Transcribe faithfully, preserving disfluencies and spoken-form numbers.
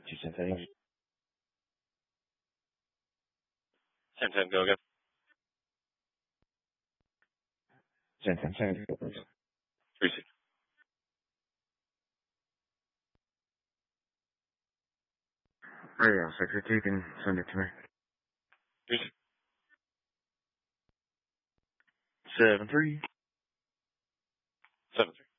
two ten ten. ten ten, go again. ten ten ten, go please. three six. Radio secretary, you can send it to me. three six. Seven three. seven three.